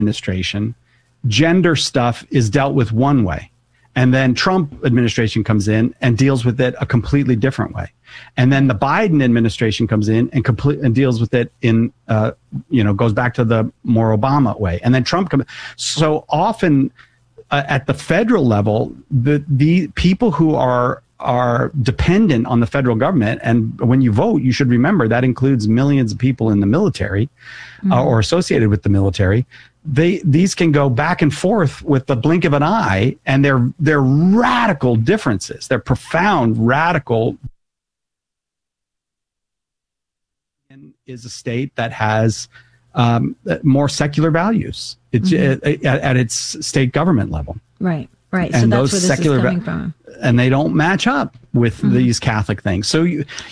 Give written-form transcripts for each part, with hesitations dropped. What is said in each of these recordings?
administration, gender stuff is dealt with one way. And then Trump administration comes in and deals with it a completely different way. And then the Biden administration comes in and deals with it in, goes back to the more Obama way. And then Trump comes. So often at the federal level, the people who are dependent on the federal government, and when you vote, you should remember that includes millions of people in the military or associated with the military. These can go back and forth with the blink of an eye, and they're radical differences. They're profound, radical. Is a state that has more secular values. It's at its state government level. Right. And so that's those where this is coming from. And they don't match up with these Catholic things. So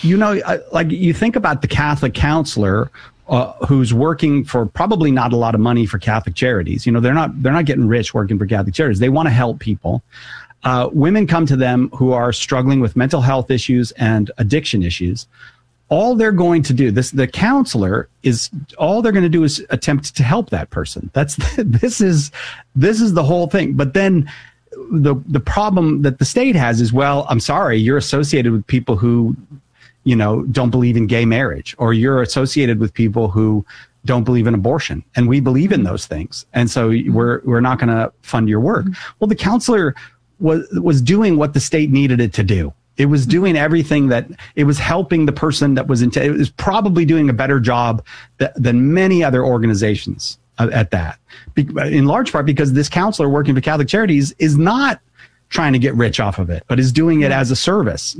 you think about the Catholic counselor who's working for probably not a lot of money for Catholic charities. They're not getting rich working for Catholic charities. They want to help people. Women come to them who are struggling with mental health issues and addiction issues. All they're going to do, the counselor is all they're going to do is attempt to help that person. This is the whole thing. But then the problem that the state has is, well, I'm sorry, you're associated with people who, don't believe in gay marriage, or you're associated with people who don't believe in abortion, and we believe in those things, and so we're not going to fund your work. Well, the counselor was doing what the state needed it to do. It was doing everything that it was helping the person that was it was probably doing a better job than many other organizations at that. In large part because this counselor working for Catholic Charities is not trying to get rich off of it, but is doing it as a service,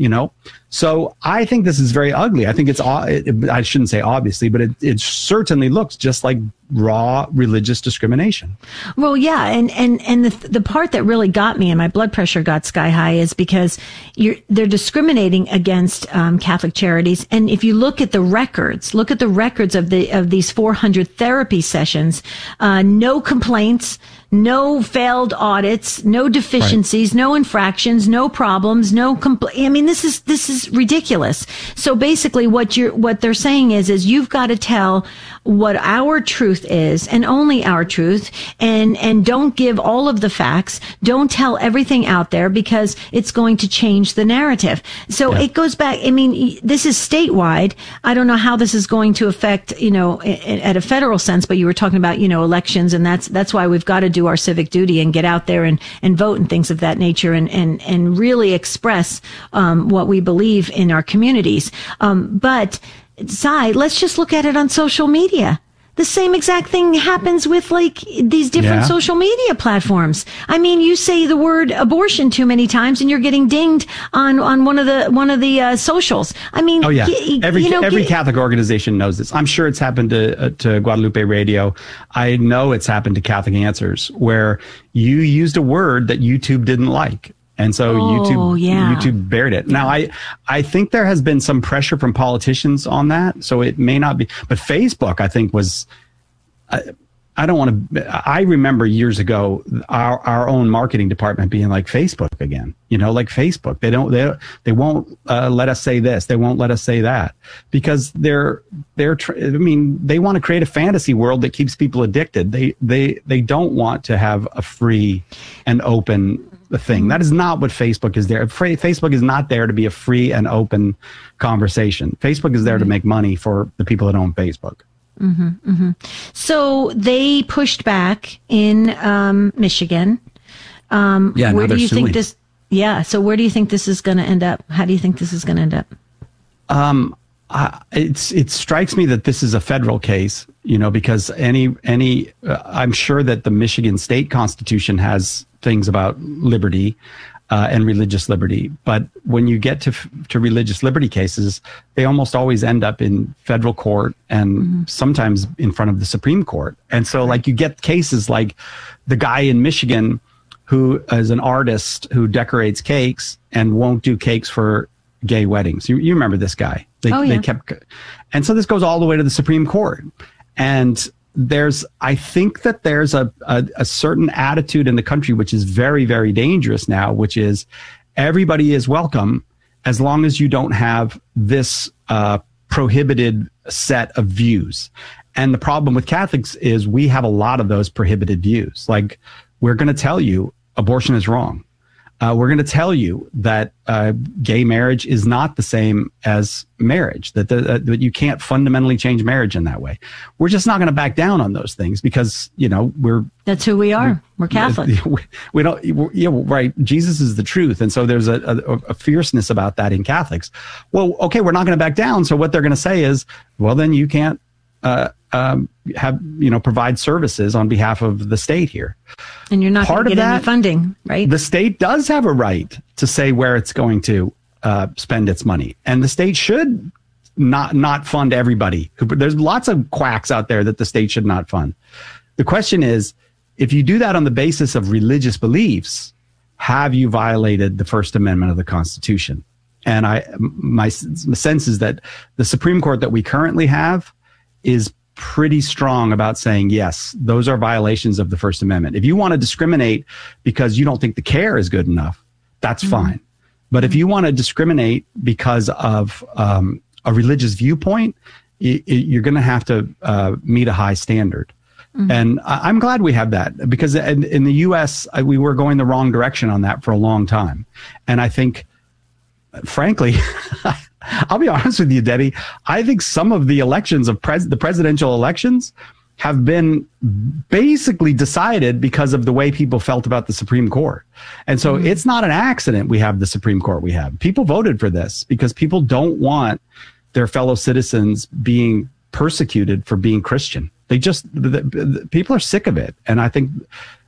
So I think this is very ugly. I think I shouldn't say obviously, but it certainly looks just like raw religious discrimination. Well, yeah. And the part that really got me and my blood pressure got sky high is because they're discriminating against Catholic Charities. And if you look at the records of these 400 therapy sessions, no complaints, no failed audits, no deficiencies, no infractions, no problems, this is ridiculous. So basically what they're saying is you've got to tell what our truth is and only our truth, and don't give all of the facts. Don't tell everything out there because it's going to change the narrative. So it goes back. This is statewide. I don't know how this is going to affect, at a federal sense, but you were talking about, elections, and that's why we've got to do our civic duty and get out there and vote and things of that nature and really express what we believe in our communities. But Cy, let's just look at it on social media. The same exact thing happens with these different social media platforms. You say the word abortion too many times and you're getting dinged on one of the socials. Every Catholic organization knows this. I'm sure it's happened to Guadalupe Radio. I know it's happened to Catholic Answers, where you used a word that YouTube didn't like. And so YouTube buried it. Now, I think there has been some pressure from politicians on that, so it may not be. But Facebook, I think, was. I don't want to. I remember years ago our own marketing department being like, Facebook again. Like Facebook. They won't let us say this. They won't let us say that because they want to create a fantasy world that keeps people addicted. They don't want to have a free and open thing. That is not what Facebook is there. Facebook is not there to be a free and open conversation. Facebook is there to make money for the people that own Facebook. So they pushed back in Michigan. Where do you think this? Yeah. So where do you think this is going to end up? How do you think this is going to end up? It strikes me that this is a federal case, because I'm sure that the Michigan state constitution has things about liberty and religious liberty. But when you get to religious liberty cases, they almost always end up in federal court and sometimes in front of the Supreme Court. And so you get cases like the guy in Michigan who is an artist who decorates cakes and won't do cakes for gay weddings. You remember this guy. They kept, and so this goes all the way to the Supreme Court. And I think that there's a certain attitude in the country, which is very, very dangerous now, which is everybody is welcome as long as you don't have this prohibited set of views. And the problem with Catholics is we have a lot of those prohibited views. Like, we're going to tell you abortion is wrong. We're going to tell you that gay marriage is not the same as marriage, that you can't fundamentally change marriage in that way. We're just not going to back down on those things because, that's who we are. We're Catholic. We don't, right. Jesus is the truth. And so there's a fierceness about that in Catholics. Well, okay, we're not going to back down. So what they're going to say is, well, then you can't provide services on behalf of the state here. And you're not going to get any funding, right? The state does have a right to say where it's going to spend its money. And the state should not fund everybody. There's lots of quacks out there that the state should not fund. The question is, if you do that on the basis of religious beliefs, have you violated the First Amendment of the Constitution? And my sense is that the Supreme Court that we currently have is pretty strong about saying, yes, those are violations of the First Amendment. If you want to discriminate because you don't think the care is good enough, that's fine. But if you want to discriminate because of a religious viewpoint, you're going to have to meet a high standard. And I'm glad we have that, because in the U.S., we were going the wrong direction on that for a long time. And I think, frankly, I'll be honest with you, Debbie, I think some of the elections of the presidential elections have been basically decided because of the way people felt about the Supreme Court. And so it's not an accident we have the Supreme Court we have. People voted for this because people don't want their fellow citizens being persecuted for being Christian. People are sick of it. And I think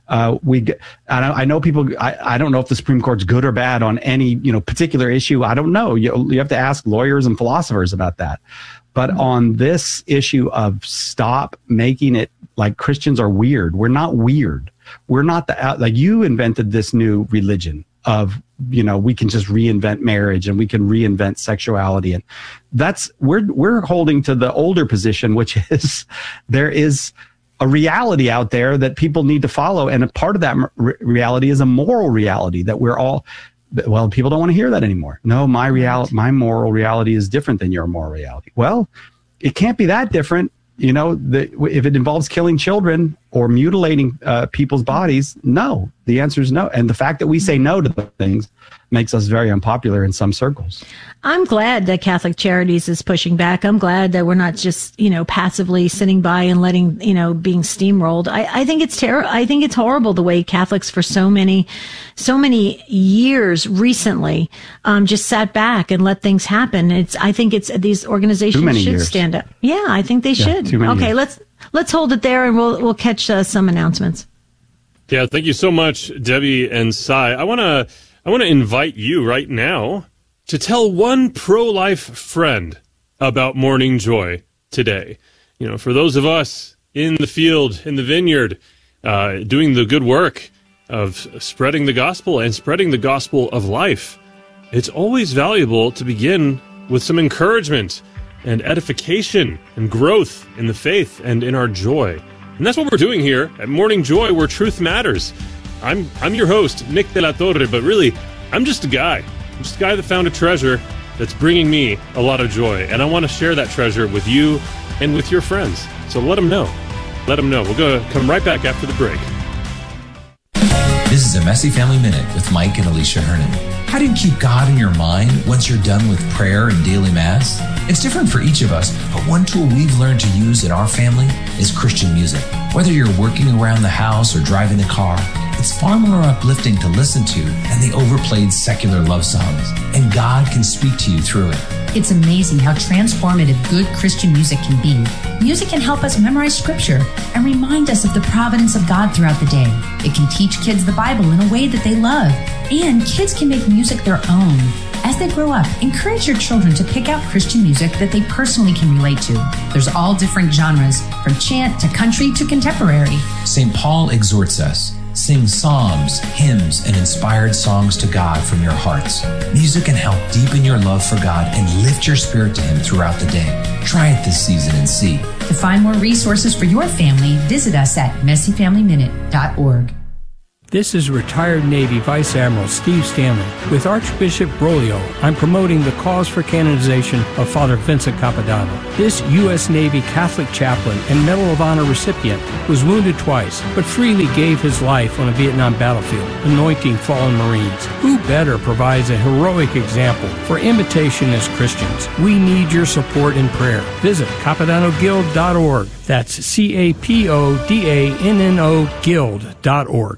I know people, I don't know if the Supreme Court's good or bad on any, particular issue. I don't know. You have to ask lawyers and philosophers about that. But on this issue of stop making it like Christians are weird. We're not weird. We're not you invented this new religion of, we can just reinvent marriage and we can reinvent sexuality. And we're holding to the older position, which is there is a reality out there that people need to follow. And a part of that reality is a moral reality that people don't want to hear that anymore. No, my moral reality is different than your moral reality. Well, it can't be that different. If it involves killing children or mutilating people's bodies, no, the answer is no. And the fact that we say no to the things makes us very unpopular in some circles. I'm glad that Catholic Charities is pushing back. I'm glad that we're not just, passively sitting by and letting, being steamrolled. I think it's terrible. I think it's horrible the way Catholics for so many years recently, just sat back and let things happen. I think these organizations should stand up. Yeah, I think they should. Okay, let's hold it there and we'll catch some announcements. Yeah, thank you so much, Debbie and Cy. I want to invite you right now to tell one pro-life friend about Morning Joy today. For those of us in the field, in the vineyard, doing the good work of spreading the gospel and spreading the gospel of life, it's always valuable to begin with some encouragement and edification and growth in the faith and in our joy. And that's what we're doing here at Morning Joy, where truth matters. I'm your host, Nick De La Torre, but really, I'm just a guy. I'm just a guy that found a treasure that's bringing me a lot of joy. And I want to share that treasure with you and with your friends. So let them know. Let them know. We're going to come right back after the break. This is a Messy Family Minute with Mike and Alicia Hernan. How do you keep God in your mind once you're done with prayer and daily mass? It's different for each of us, but one tool we've learned to use in our family is Christian music. Whether you're working around the house or driving the car, it's far more uplifting to listen to than the overplayed secular love songs, and God can speak to you through it. It's amazing how transformative good Christian music can be. Music can help us memorize scripture and remind us of the providence of God throughout the day. It can teach kids the Bible in a way that they love, and kids can make music their own. As they grow up, encourage your children to pick out Christian music that they personally can relate to. There's all different genres, from chant to country to contemporary. St. Paul exhorts us, sing psalms, hymns, and inspired songs to God from your hearts. Music can help deepen your love for God and lift your spirit to Him throughout the day. Try it this season and see. To find more resources for your family, visit us at messyfamilyminute.org. This is retired Navy Vice Admiral Steve Stanley. With Archbishop Broglio, I'm promoting the cause for canonization of Father Vincent Capodanno. This U.S. Navy Catholic chaplain and Medal of Honor recipient was wounded twice, but freely gave his life on a Vietnam battlefield, anointing fallen Marines. Who better provides a heroic example for imitation as Christians? We need your support and prayer. Visit CapodannoGuild.org. That's CAPODANNO Guild.org.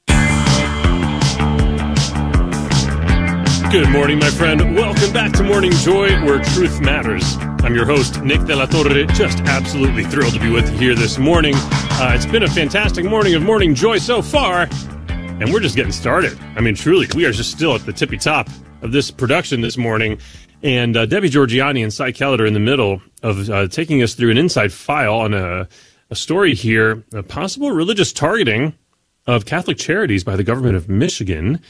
Good morning, my friend. Welcome back to Morning Joy, where truth matters. I'm your host, Nick De La Torre. Just absolutely thrilled to be with you here this morning. It's been a fantastic morning of Morning Joy so far, and we're just getting started. I mean, truly, we are just still at the tippy top of this production this morning. And Debbie Georgianni and Cy Keller are in the middle of taking us through an inside file on a story here, a possible religious targeting of Catholic charities by the government of Michigan.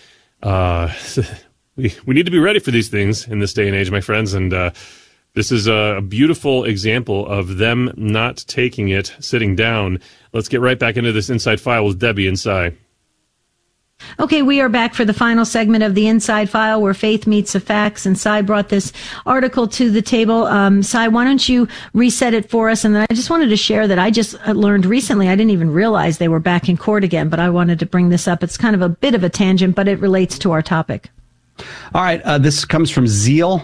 We need to be ready for these things in this day and age, my friends, and this is a beautiful example of them not taking it, sitting down. Let's get right back into this Inside File with Debbie and Cy. Okay, we are back for the final segment of the Inside File, where faith meets the facts, and Cy brought this article to the table. Cy, why don't you reset it for us? And then I just wanted to share that I just learned recently, I didn't even realize they were back in court again, but I wanted to bring this up. It's kind of a bit of a tangent, but it relates to our topic. All right. This comes from Zeal,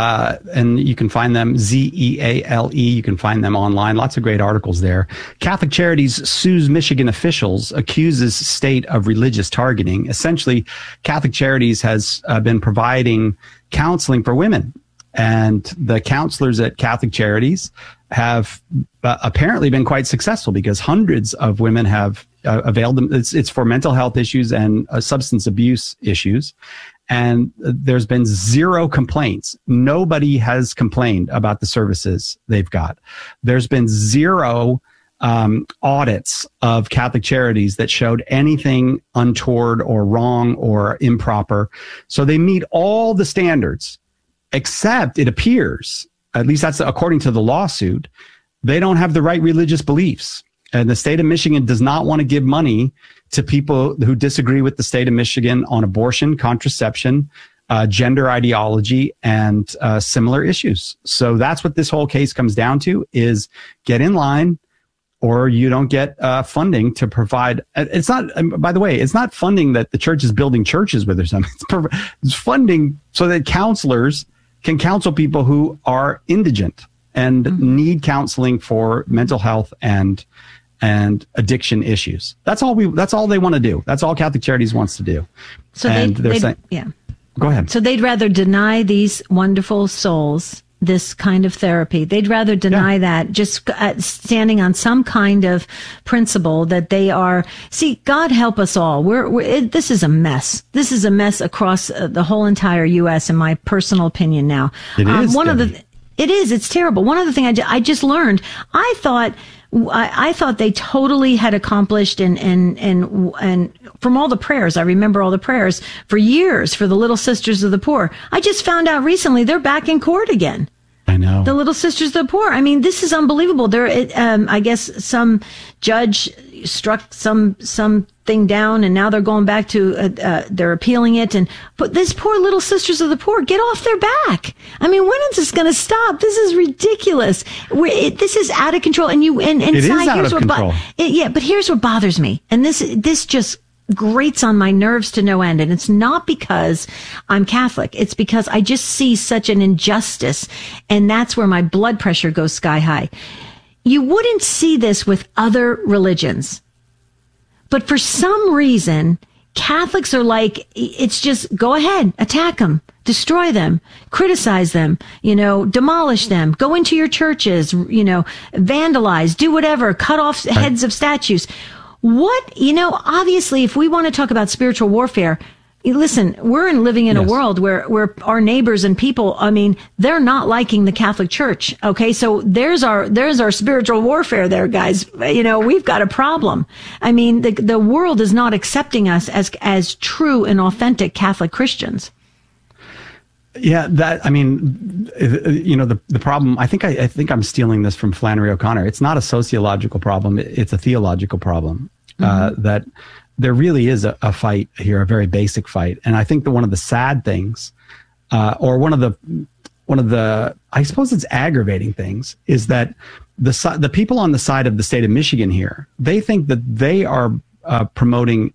and you can find them, Zeale. You can find them online. Lots of great articles there. Catholic Charities sues Michigan officials, accuses state of religious targeting. Essentially, Catholic Charities has been providing counseling for women. And the counselors at Catholic Charities have apparently been quite successful, because hundreds of women have availed them. It's for mental health issues and substance abuse issues. And there's been zero complaints. Nobody has complained about the services they've got. There's been zero audits of Catholic Charities that showed anything untoward or wrong or improper. So they meet all the standards, except it appears, at least that's according to the lawsuit, they don't have the right religious beliefs. And the state of Michigan does not want to give money to people who disagree with the state of Michigan on abortion, contraception, gender ideology, and similar issues. So that's what this whole case comes down to, is get in line or you don't get funding to provide. It's not, by the way, it's not funding that the church is building churches with or something. It's funding so that counselors can counsel people who are indigent and need counseling for mental health and addiction issues. That's all they want to do. That's all Catholic Charities wants to do. So they're saying, yeah. Go ahead. So they'd rather deny these wonderful souls this kind of therapy. They'd rather deny that, just standing on some kind of principle that they are. See, God help us all. This is a mess. This is a mess across the whole entire U.S. in my personal opinion. Now, it is. It is. It's terrible. One other thing I just learned. I thought they totally had accomplished and from all the prayers, I remember all the prayers for years for the Little Sisters of the Poor. I just found out recently they're back in court again. I know. The Little Sisters of the Poor. I mean, this is unbelievable. I guess some judge struck something down, and now they're going back to, they're appealing it. But this poor Little Sisters of the Poor, get off their back. I mean, when is this going to stop? This is ridiculous. This is out of control. And it is out of control. But here's what bothers me. And this just grates on my nerves to no end. And it's not because I'm Catholic. It's because I just see such an injustice. And that's where my blood pressure goes sky high. You wouldn't see this with other religions. But for some reason, Catholics are like, it's just go ahead, attack them, destroy them, criticize them, demolish them, go into your churches, vandalize, do whatever, cut off heads of statues. Obviously, if we want to talk about spiritual warfare, listen, we're living in a world where our neighbors and people, I mean, they're not liking the Catholic Church. Okay. So there's our spiritual warfare there, guys. We've got a problem. I mean, the world is not accepting us as true and authentic Catholic Christians. Yeah, the problem, I think I'm stealing this from Flannery O'Connor. It's not a sociological problem. It's a theological problem, that there really is a fight here, a very basic fight. And I think that one of the sad things, or one of the, I suppose it's aggravating things, is that the people on the side of the state of Michigan here, they think that they are promoting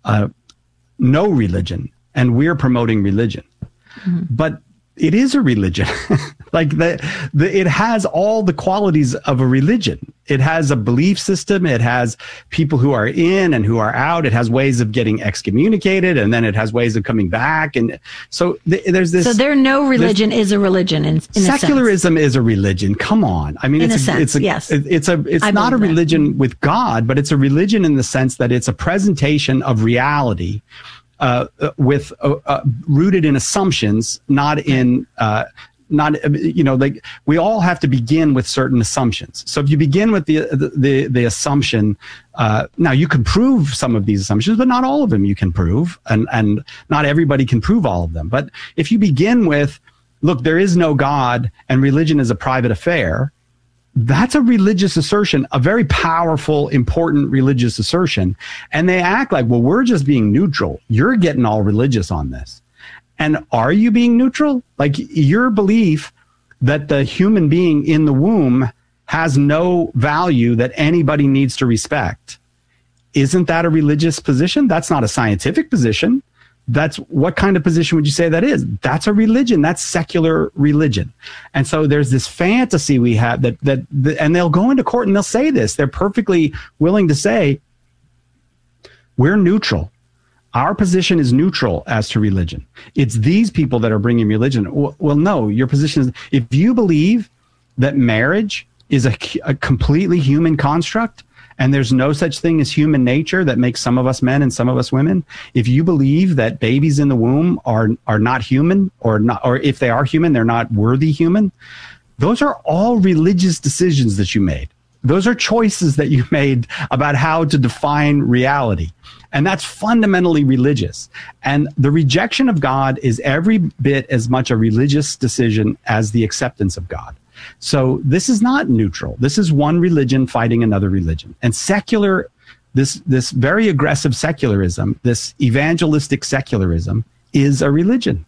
no religion, and we're promoting religion. Mm-hmm. But it is a religion. Like it has all the qualities of a religion. It has a belief system. It has people who are in and who are out. It has ways of getting excommunicated, and then it has ways of coming back. And so there's this. So no religion is a religion in secularism is a religion. Come on. I mean, yes. It's not a religion with God, but it's a religion in the sense that it's a presentation of reality. With rooted in assumptions, not in like we all have to begin with certain assumptions. So if you begin with the assumption, now you can prove some of these assumptions, but not all of them you can prove, and not everybody can prove all of them. But if you begin with, look, there is no God and religion is a private affair, that's a religious assertion, a very powerful, important religious assertion. And they act like, well, we're just being neutral. You're getting all religious on this. And are you being neutral? Like your belief that the human being in the womb has no value that anybody needs to respect. Isn't that a religious position? That's not a scientific position. That's what kind of position would you say that is? That's a religion. That's secular religion. And so there's this fantasy we have that and they'll go into court and they'll say this. They're perfectly willing to say, we're neutral. Our position is neutral as to religion. It's these people that are bringing religion. Well, no, your position is, if you believe that marriage is a completely human construct, and there's no such thing as human nature that makes some of us men and some of us women, if you believe that babies in the womb are not human, or if they are human, they're not worthy human, those are all religious decisions that you made. Those are choices that you made about how to define reality. And that's fundamentally religious. And the rejection of God is every bit as much a religious decision as the acceptance of God. So this is not neutral. This is one religion fighting another religion. And this very aggressive secularism, this evangelistic secularism, is a religion.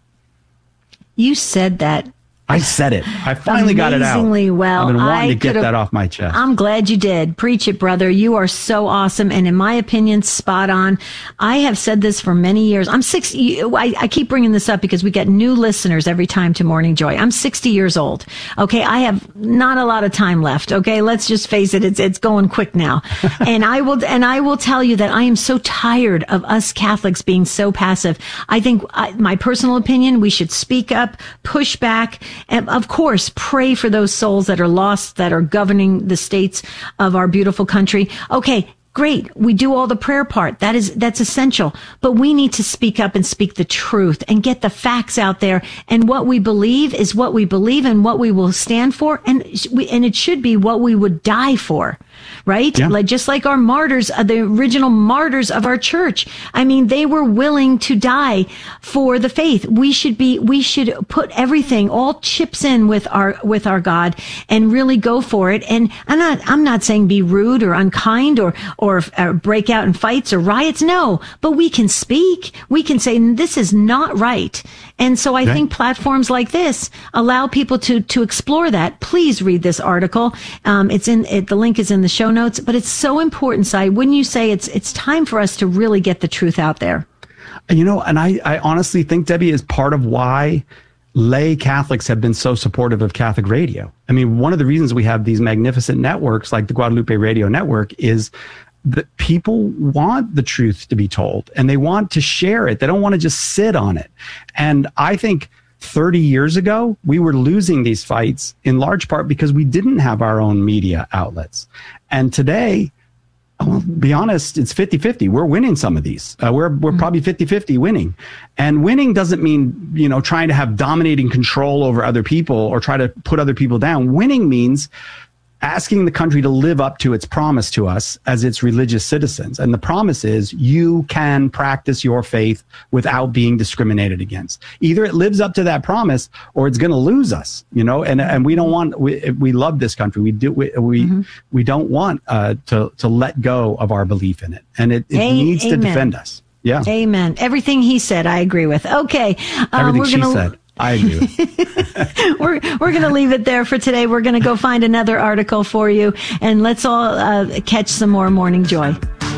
You said that. I said it. I finally got it out. Amazingly well. I've been wanting to get that off my chest. I'm glad you did. Preach it, brother. You are so awesome. And in my opinion, spot on. I have said this for many years. I'm 60. I keep bringing this up because we get new listeners every time to Morning Joy. I'm 60 years old. Okay. I have not a lot of time left. Okay. Let's just face it. It's going quick now. and I will tell you that I am so tired of us Catholics being so passive. I think my personal opinion, we should speak up, push back, and of course, pray for those souls that are lost, that are governing the states of our beautiful country. Okay, great. We do all the prayer part. That's essential. But we need to speak up and speak the truth and get the facts out there. And what we believe is what we believe and what we will stand for. And it should be what we would die for. Right? Yeah. Just like our martyrs, the original martyrs of our church. I mean, they were willing to die for the faith. We should put everything, all chips in with our God and really go for it. And I'm not saying be rude or unkind or break out in fights or riots. No, but we can speak. We can say this is not right. And so I think platforms like this allow people to explore that. Please read this article. The link is in the show notes, but it's so important, Si. Wouldn't you say it's time for us to really get the truth out there? You know, and I honestly think, Debbie, is part of why lay Catholics have been so supportive of Catholic radio. I mean, one of the reasons we have these magnificent networks like the Guadalupe Radio Network is that people want the truth to be told and they want to share it. They don't want to just sit on it. And I think 30 years ago, we were losing these fights in large part because we didn't have our own media outlets. And today, I'll be honest, it's 50-50. We're winning some of these. We're probably 50-50 winning. And winning doesn't mean, trying to have dominating control over other people or try to put other people down. Winning means asking the country to live up to its promise to us as its religious citizens. And the promise is you can practice your faith without being discriminated against. Either it lives up to that promise or it's going to lose us, and we don't want, we love this country. We don't want to let go of our belief in it. And it needs to defend us. Yeah. Amen. Everything he said, I agree with. Okay. Everything she said. I agree with. We're going to leave it there for today. We're going to go find another article for you, and let's all catch some more Morning Joy.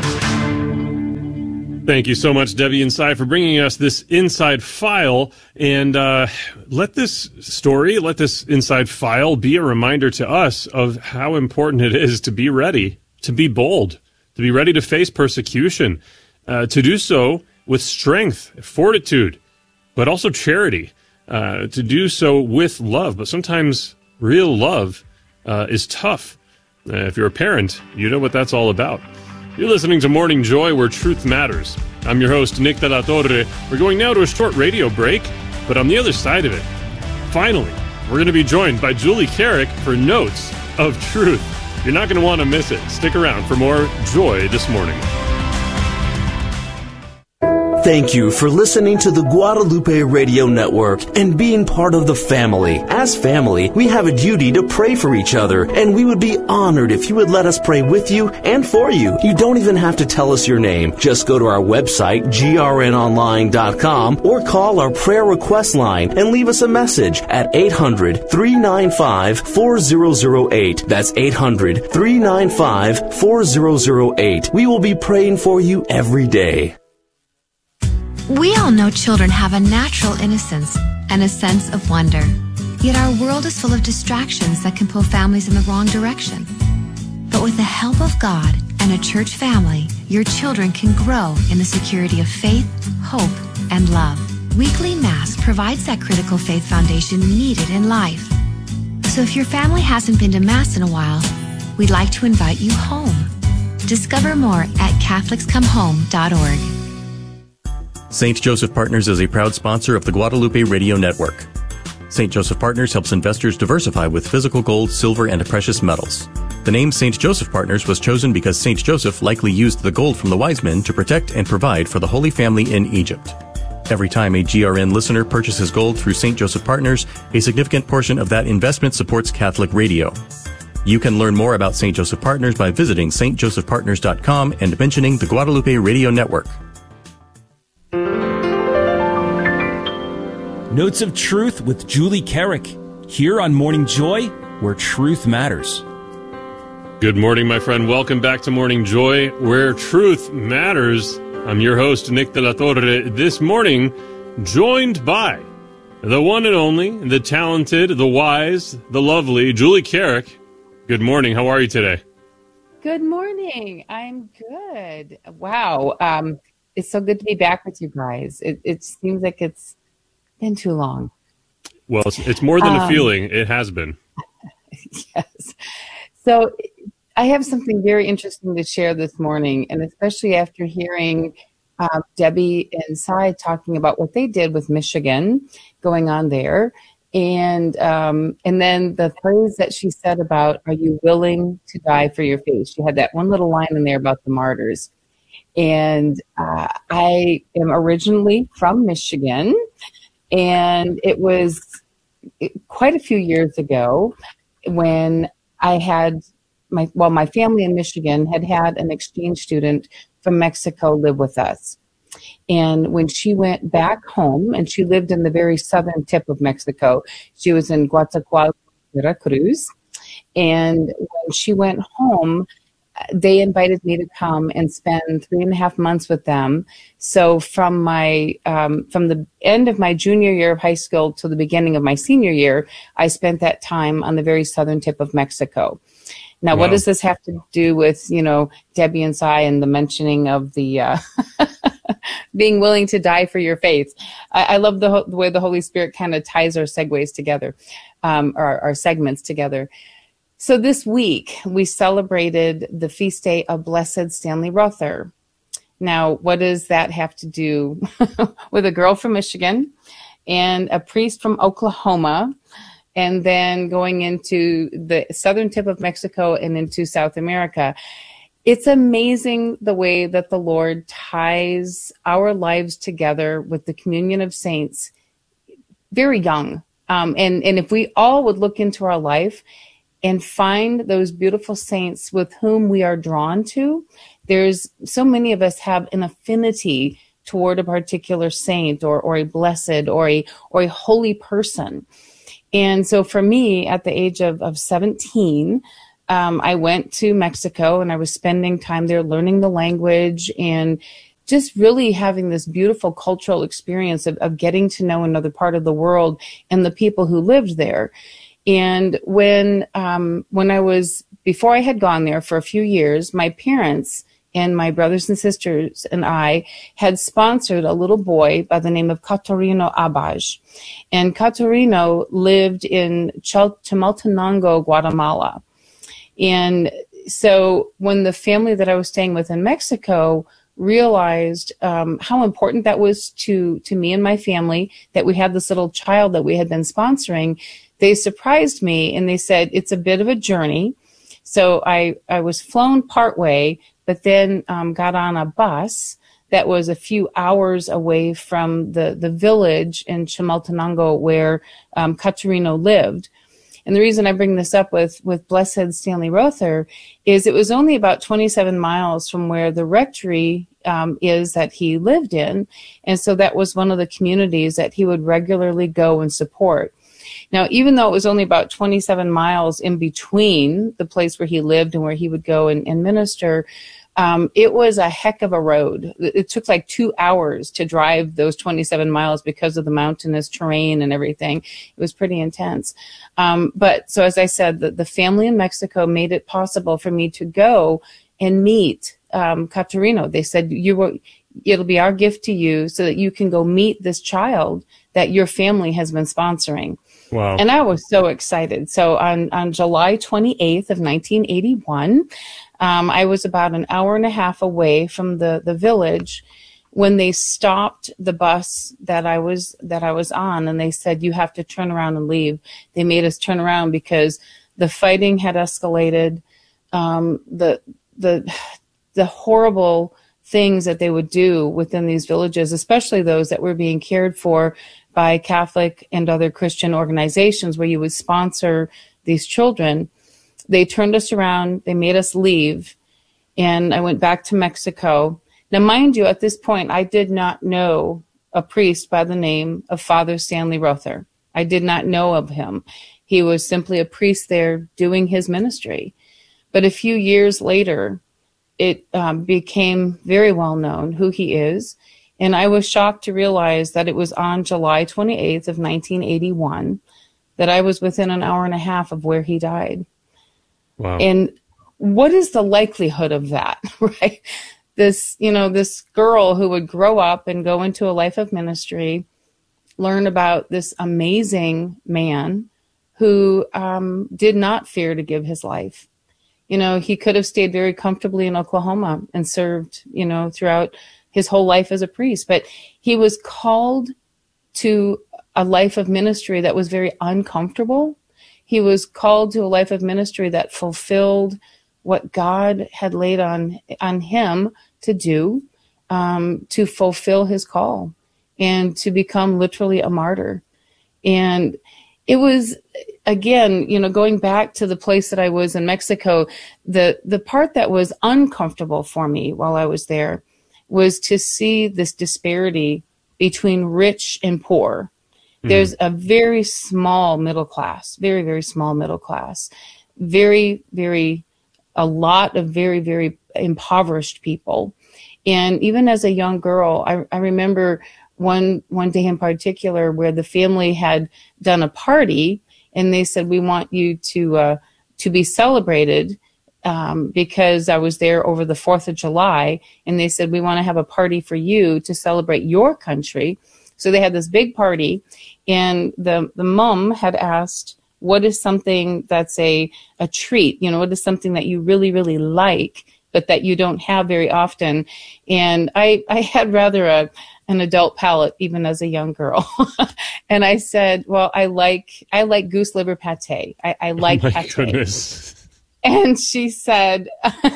Thank you so much, Debbie and Cy, for bringing us this inside file. And let this inside file be a reminder to us of how important it is to be ready, to be bold, to be ready to face persecution, to do so with strength, fortitude, but also charity. To do so with love, but sometimes real love is tough. If you're a parent, you know what that's all about. You're listening to Morning Joy, where truth matters. I'm your host, Nick de la Torre. We're going now to a short radio break, but on the other side of it, finally, we're going to be joined by Julie Carrick for Notes of Truth. You're not going to want to miss it. Stick around for more Joy this morning. Thank you for listening to the Guadalupe Radio Network and being part of the family. As family, we have a duty to pray for each other, and we would be honored if you would let us pray with you and for you. You don't even have to tell us your name. Just go to our website, grnonline.com, or call our prayer request line and leave us a message at 800-395-4008. That's 800-395-4008. We will be praying for you every day. We all know children have a natural innocence and a sense of wonder. Yet our world is full of distractions that can pull families in the wrong direction. But with the help of God and a church family, your children can grow in the security of faith, hope, and love. Weekly Mass provides that critical faith foundation needed in life. So if your family hasn't been to Mass in a while, we'd like to invite you home. Discover more at CatholicsComeHome.org. St. Joseph Partners is a proud sponsor of the Guadalupe Radio Network. St. Joseph Partners helps investors diversify with physical gold, silver, and precious metals. The name St. Joseph Partners was chosen because St. Joseph likely used the gold from the wise men to protect and provide for the Holy Family in Egypt. Every time a GRN listener purchases gold through St. Joseph Partners, a significant portion of that investment supports Catholic radio. You can learn more about St. Joseph Partners by visiting stjosephpartners.com and mentioning the Guadalupe Radio Network. Notes of Truth with Julie Carrick, here on Morning Joy, where truth matters. Good morning, my friend. Welcome back to Morning Joy, where truth matters. I'm your host, Nick de la Torre. This morning, joined by the one and only, the talented, the wise, the lovely Julie Carrick. Good morning. How are you today? Good morning. I'm good. Wow. It's so good to be back with you guys. It seems like it's been too long. Well, it's more than a feeling. It has been. Yes. So I have something very interesting to share this morning, and especially after hearing Debbie and Cy talking about what they did with Michigan going on there. And then the phrase that she said about, are you willing to die for your faith? She had that one little line in there about the martyrs. And I am originally from Michigan. And it was quite a few years ago when I had my family in Michigan had an exchange student from Mexico live with us. And when she went back home, and she lived in the very southern tip of Mexico, she was in Guatzacoalcos, Veracruz. And when she went home, they invited me to come and spend 3.5 months with them. So from the end of my junior year of high school to the beginning of my senior year, I spent that time on the very southern tip of Mexico. Now, What does this have to do with, Debbie and Cy and the mentioning of the being willing to die for your faith? I love the way the Holy Spirit kind of ties our segues together, or our segments together. So this week, we celebrated the feast day of Blessed Stanley Rother. Now, what does that have to do with a girl from Michigan and a priest from Oklahoma and then going into the southern tip of Mexico and into South America. It's amazing the way that the Lord ties our lives together with the communion of saints very young. And if we all would look into our life and find those beautiful saints with whom we are drawn to, there's so many of us have an affinity toward a particular saint or a blessed or a holy person. And so for me, at the age of 17, I went to Mexico and I was spending time there learning the language and just really having this beautiful cultural experience of getting to know another part of the world and the people who lived there. And when before I had gone there for a few years, my parents and my brothers and sisters and I had sponsored a little boy by the name of Catarino Abaj. And Catarino lived in Chimaltenango, Guatemala. And so when the family that I was staying with in Mexico realized how important that was to me and my family, that we had this little child that we had been sponsoring, they surprised me and they said, it's a bit of a journey. So I was flown partway, but then got on a bus that was a few hours away from the village in Chimaltenango where Catarino lived. And the reason I bring this up with Blessed Stanley Rother is it was only about 27 miles from where the rectory is that he lived in. And so that was one of the communities that he would regularly go and support. Now, even though it was only about 27 miles in between the place where he lived and where he would go and minister, it was a heck of a road. It took like 2 hours to drive those 27 miles because of the mountainous terrain and everything. It was pretty intense. But so as I said, the family in Mexico made it possible for me to go and meet Catarino. They said, it'll be our gift to you so that you can go meet this child that your family has been sponsoring. Wow. And I was so excited. So on July 28th of 1981, I was about an hour and a half away from the village when they stopped the bus that I was on, and they said, you have to turn around and leave. They made us turn around because the fighting had escalated. The horrible things that they would do within these villages, especially those that were being cared for by Catholic and other Christian organizations where you would sponsor these children. They turned us around, they made us leave, and I went back to Mexico. Now, mind you, at this point, I did not know a priest by the name of Father Stanley Rother. I did not know of him. He was simply a priest there doing his ministry. But a few years later, it became very well known who he is. And I was shocked to realize that it was on July 28th of 1981 that I was within an hour and a half of where he died. Wow. And what is the likelihood of that, right? This girl who would grow up and go into a life of ministry, learn about this amazing man who did not fear to give his life. He could have stayed very comfortably in Oklahoma and served, throughout his whole life as a priest. But he was called to a life of ministry that was very uncomfortable. He was called to a life of ministry that fulfilled what God had laid on him to do, to fulfill his call and to become literally a martyr. And it was, again, going back to the place that I was in Mexico, the part that was uncomfortable for me while I was there was to see this disparity between rich and poor. Mm-hmm. There's a very small middle class, very, very small middle class, a lot of very, very impoverished people. And even as a young girl, I remember one day in particular where the family had done a party and they said, we want you to be celebrated because I was there over the 4th of July. And they said, we want to have a party for you to celebrate your country. So they had this big party, and the mom had asked, what is something that's a treat? What is something that you really, really like, but that you don't have very often? And I had rather an adult palate even as a young girl. And I said, well, I like goose liver pate. I like pate. Goodness. And she said,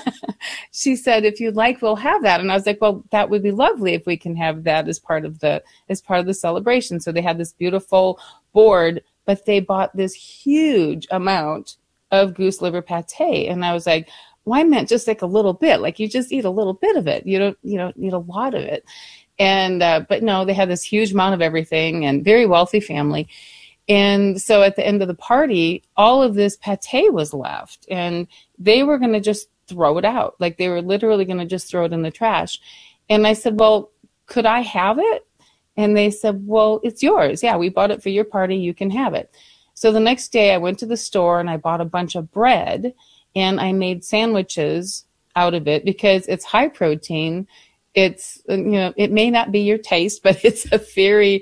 if you'd like, we'll have that. And I was like, well, that would be lovely if we can have that as part of the celebration. So they had this beautiful board, but they bought this huge amount of goose liver pate. And I was like, well, I meant just like a little bit, like you just eat a little bit of it. You don't need a lot of it. And, but no, they had this huge amount of everything, and very wealthy family. And so at the end of the party, all of this pate was left, and they were going to just throw it out. Like they were literally going to just throw it in the trash. And I said, well, could I have it? And they said, well, it's yours. Yeah, we bought it for your party. You can have it. So the next day I went to the store and I bought a bunch of bread, and I made sandwiches out of it because it's high protein. It's, it may not be your taste, but it's a very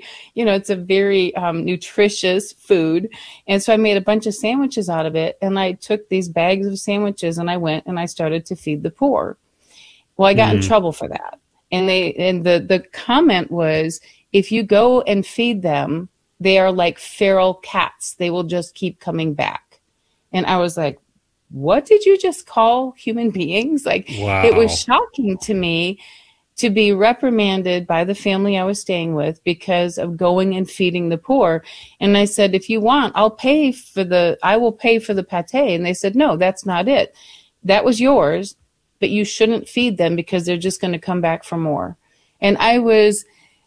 nutritious food. And so I made a bunch of sandwiches out of it. And I took these bags of sandwiches and I went and I started to feed the poor. Well, I got in trouble for that. And the comment was, if you go and feed them, they are like feral cats. They will just keep coming back. And I was like, what did you just call human beings? Like, wow. It was shocking to me to be reprimanded by the family I was staying with because of going and feeding the poor. And I said, if you want, I will pay for the pate. And they said, no, that's not it. That was yours, but you shouldn't feed them because they're just going to come back for more. And I was,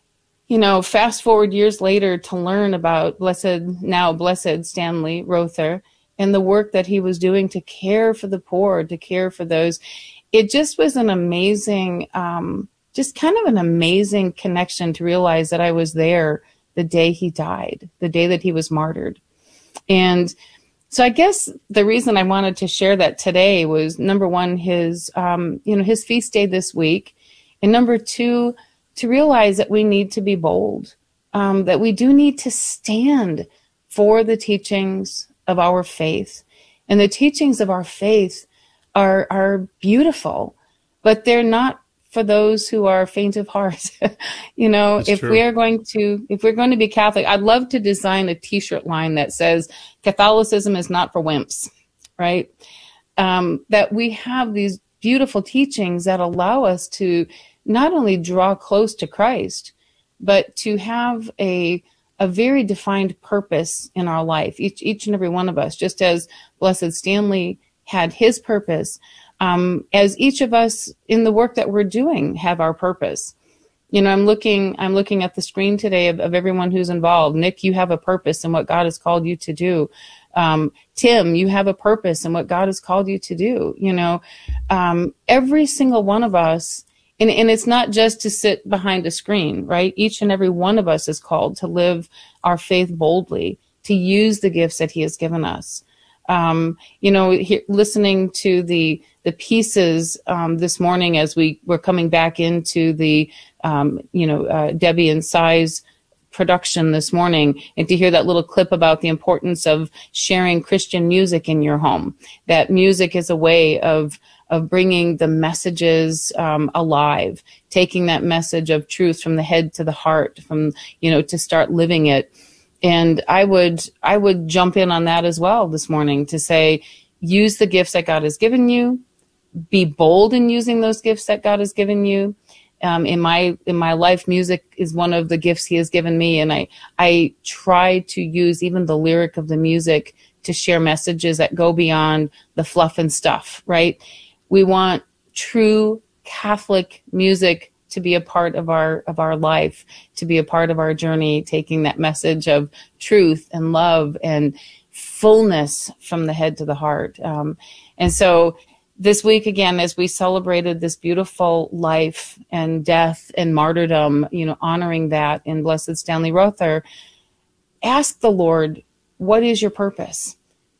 fast forward years later to learn about Blessed Stanley Rother and the work that he was doing to care for the poor, to care for those. It just was an amazing, just kind of an amazing connection to realize that I was there the day he died, the day that he was martyred. And so I guess the reason I wanted to share that today was, number one, his feast day this week. And number two, to realize that we need to be bold, that we do need to stand for the teachings of our faith. And the teachings of our faith are beautiful, but they're not for those who are faint of heart. If we're going to be Catholic, I'd love to design a t-shirt line that says Catholicism is not for wimps, right? That we have these beautiful teachings that allow us to not only draw close to Christ, but to have a very defined purpose in our life, each and every one of us, just as Blessed Stanley had his purpose, as each of us in the work that we're doing have our purpose. I'm looking at the screen today of everyone who's involved. Nick, you have a purpose in what God has called you to do. Tim, you have a purpose in what God has called you to do. Every single one of us, and it's not just to sit behind a screen, right? Each and every one of us is called to live our faith boldly, to use the gifts that he has given us. Listening to the pieces this morning as we were coming back into the, Debbie and Sai's production this morning, and to hear that little clip about the importance of sharing Christian music in your home. That music is a way of bringing the messages alive, taking that message of truth from the head to the heart, to start living it. And I would jump in on that as well this morning to say, use the gifts that God has given you, be bold in using those gifts that God has given you. In my life, music is one of the gifts he has given me. And I try to use even the lyric of the music to share messages that go beyond the fluff and stuff, right? We want true Catholic music to be a part of our life, to be a part of our journey, taking that message of truth and love and fullness from the head to the heart. And so this week, again, as we celebrated this beautiful life and death and martyrdom, honoring that in Blessed Stanley Rother, ask the Lord, what is your purpose?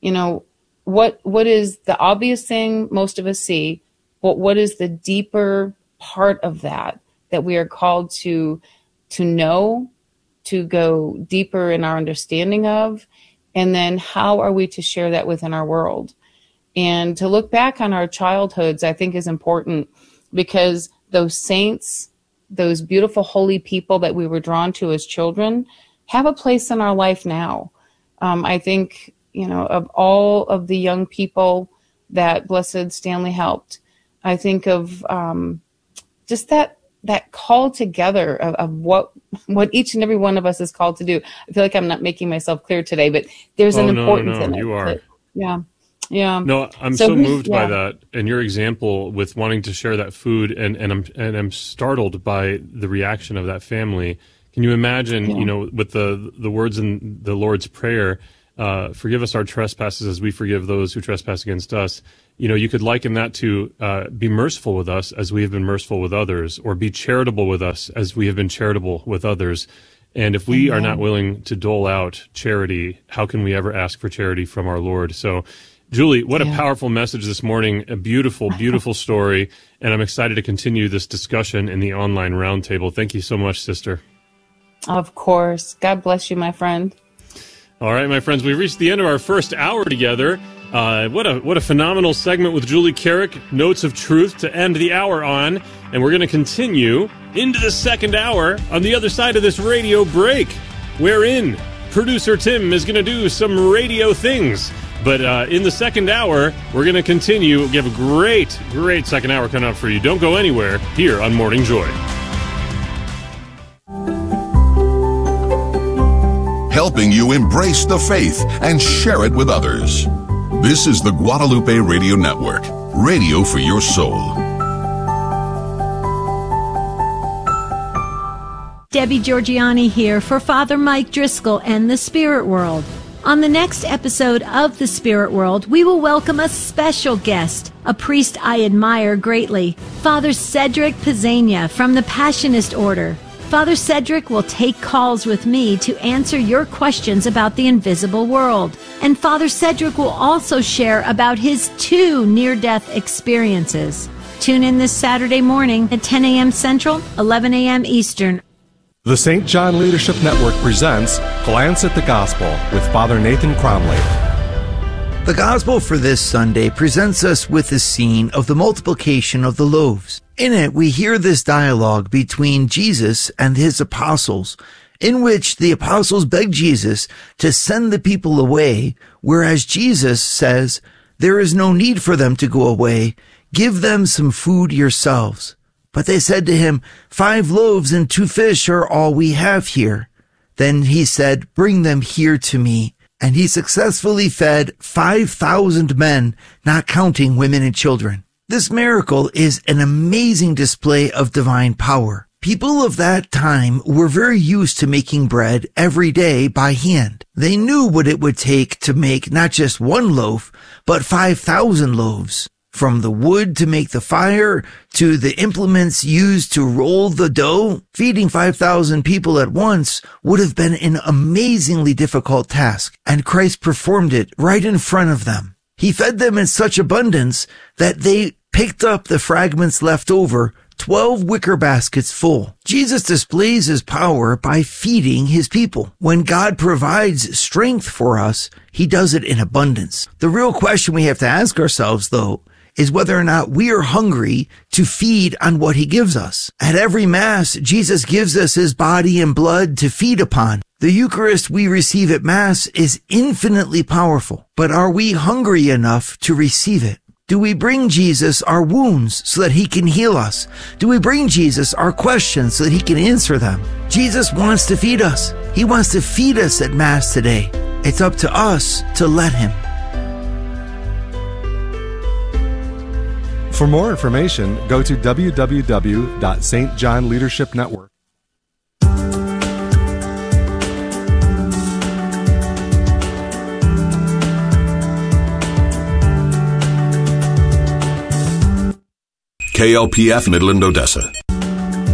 What is the obvious thing most of us see, but what is the deeper part of that we are called to know, to go deeper in our understanding of, and then how are we to share that within our world? And to look back on our childhoods, I think, is important, because those saints those beautiful, holy people that we were drawn to as children have a place in our life now. I think, of all of the young people that Blessed Stanley helped, I think of just that call together of what each and every one of us is called to do. I feel like I'm not making myself clear today, but there's an importance in it. You are. Yeah. No, I'm so moved by that and your example with wanting to share that food, and I'm startled by the reaction of that family. Can you imagine, with the words in the Lord's Prayer, forgive us our trespasses as we forgive those who trespass against us. You could liken that to be merciful with us as we have been merciful with others, or be charitable with us as we have been charitable with others. And if we are not willing to dole out charity, how can we ever ask for charity from our Lord? So, Julie, what a powerful message this morning, a beautiful, beautiful story, and I'm excited to continue this discussion in the online roundtable. Thank you so much, sister. Of course. God bless you, my friend. All right, my friends, we've reached the end of our first hour together. What a phenomenal segment with Julie Carrick, Notes of Truth to end the hour on, and we're going to continue into the second hour on the other side of this radio break, wherein producer Tim is going to do some radio things. But in the second hour, we're going to continue. We have a great second hour coming up for you. Don't go anywhere here on Morning Joy. Helping you embrace the faith and share it with others. This is the Guadalupe Radio Network, radio for your soul. Debbie Georgiani here for Father Mike Driscoll and the Spirit World. On the next episode of The Spirit World, we will welcome a special guest, a priest I admire greatly, Father Cedric Pizzania from the Passionist Order. Father Cedric will take calls with me to answer your questions about the invisible world. And Father Cedric will also share about his 2 near-death experiences. Tune in this Saturday morning at 10 a.m. Central, 11 a.m. Eastern. The St. John Leadership Network presents Glance at the Gospel with Father Nathan Cromley. The Gospel for this Sunday presents us with the scene of the multiplication of the loaves. In it, we hear this dialogue between Jesus and his apostles, in which the apostles beg Jesus to send the people away, whereas Jesus says, "There is no need for them to go away. Give them some food yourselves." But they said to him, 5 loaves and 2 fish are all we have here. Then he said, "Bring them here to me." And he successfully fed 5,000 men, not counting women and children. This miracle is an amazing display of divine power. People of that time were very used to making bread every day by hand. They knew what it would take to make not just 1 loaf, but 5,000 loaves. From the wood to make the fire, to the implements used to roll the dough, feeding 5,000 people at once would have been an amazingly difficult task, and Christ performed it right in front of them. He fed them in such abundance that they picked up the fragments left over, 12 wicker baskets full. Jesus displays his power by feeding his people. When God provides strength for us, he does it in abundance. The real question we have to ask ourselves, though, is whether or not we are hungry to feed on what he gives us. At every Mass, Jesus gives us his body and blood to feed upon. The Eucharist we receive at Mass is infinitely powerful, but are we hungry enough to receive it? Do we bring Jesus our wounds so that he can heal us? Do we bring Jesus our questions so that he can answer them? Jesus wants to feed us. He wants to feed us at Mass today. It's up to us to let him. For more information, go to www.stjohnleadershipnetwork. KLPF Midland, Odessa.